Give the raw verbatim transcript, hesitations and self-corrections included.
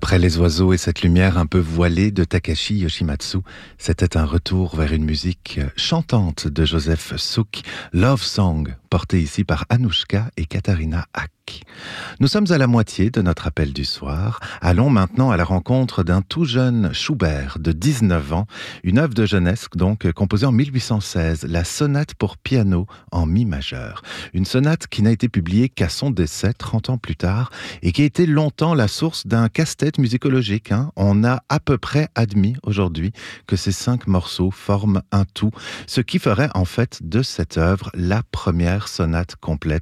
Après les oiseaux et cette lumière un peu voilée de Takashi Yoshimatsu, c'était un retour vers une musique chantante de Joseph Suk, Love Song, portée ici par Anouchka et Katharina Hack. Nous sommes à la moitié de notre appel du soir. Allons maintenant à la rencontre d'un tout jeune Schubert de dix-neuf ans, une œuvre de jeunesse donc composée en mille huit cent seize, la sonate pour piano en mi majeur. Une sonate qui n'a été publiée qu'à son décès trente ans plus tard et qui a été longtemps la source d'un casse-tête musicologique. Hein. On a à peu près admis aujourd'hui que ces cinq morceaux forment un tout, ce qui ferait en fait de cette œuvre la première sonate complète